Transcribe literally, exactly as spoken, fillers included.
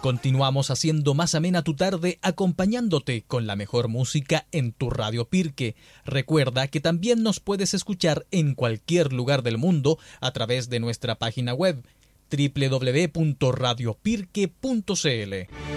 Continuamos haciendo más amena tu tarde acompañándote con la mejor música en tu Radio Pirque. Recuerda que también nos puedes escuchar en cualquier lugar del mundo a través de nuestra página web doble u doble u doble u punto radio pirque punto c l.